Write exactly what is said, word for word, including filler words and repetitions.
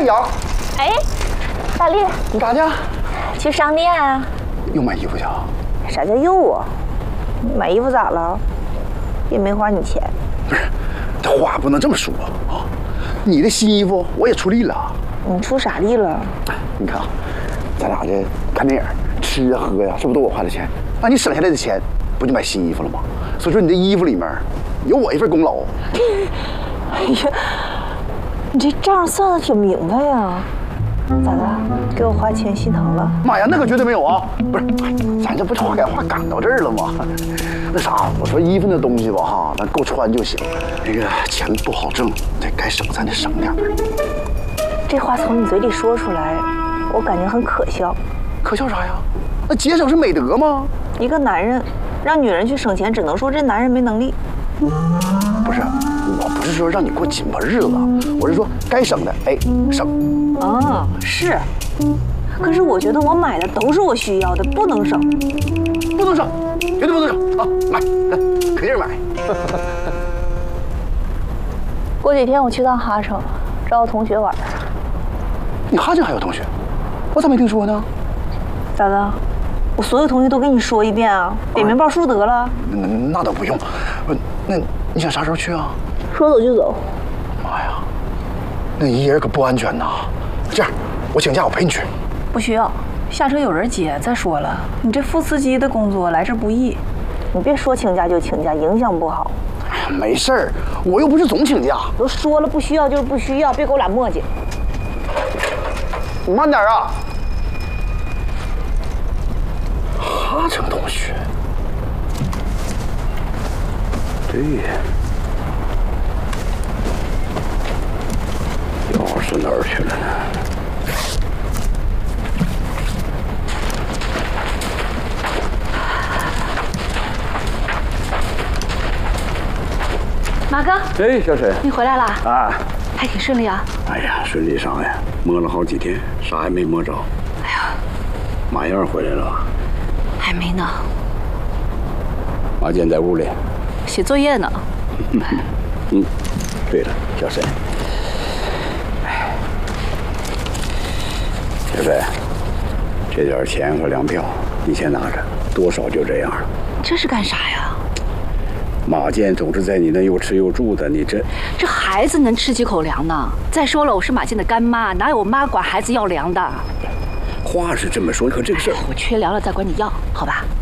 阳。 哎，大力， 你干啥去？ 去商店啊。 又买衣服去啊？ 啥叫又啊？买衣服咋了？也没花你钱。 不是，这话不能这么说啊！你的新衣服我也出力了。 你出啥力了？ 你看啊，咱俩这看电影、吃啊喝呀，是不是都我花的钱？那你省下来的钱，不就买新衣服了吗？所以说你这衣服里面有我一份功劳。 哎呀，你这账算的挺明白呀。咋的？给我花钱心疼了？ 妈呀，那可绝对没有啊！不是，咱这不是话赶话赶到这儿了吗？那啥，我说衣服那东西吧，哈，咱够穿就行。那个钱不好挣，这该省咱得省点儿。 这话从你嘴里说出来，我感觉很可笑。 可笑啥呀？那节省是美德吗？ 一个男人让女人去省钱，只能说这男人没能力。 不是，我不是说让你过紧巴日子，我是说该省的，哎，省。 啊，是。可是我觉得我买的都是我需要的，不能省。 不能省，绝对不能省啊！买，来，肯定买。 过几天我去趟哈城，找我同学玩。 你哈城还有同学？我咋没听说呢？ 咋的？我所有同学都跟你说一遍啊，点名报数得了。 那那倒不用，不，那你想啥时候去啊？ 说走就走。 妈呀，那一人可不安全呐！这样，我请假，我陪你去。 不需要，下车有人接。再说了，你这副司机的工作来之不易，你别说请假就请假，影响不好。 哎呀，没事儿，我又不是总请假。 都说了不需要就是不需要，别给我俩磨叽。 你慢点啊！哈城同学，对呀，钥匙哪儿去了呢？ 马哥， 哎，小沈， 你回来啦？ 啊， 还挺顺利啊。 哎呀，顺利啥呀？摸了好几天，啥也没摸着。 哎呀， 马燕回来了吧？ 还没呢。 马健在屋里， 写作业呢。 嗯，对了，小沈，哎，小沈，这点钱和粮票你先拿着，多少就这样了。 这是干啥呀？ 马健总是在你那又吃又住的，你这这孩子能吃几口粮呢？再说了，我是马健的干妈，哪有我妈管孩子要粮的？ 话是这么说，可这个事儿， 我缺粮了再管你要，好吧？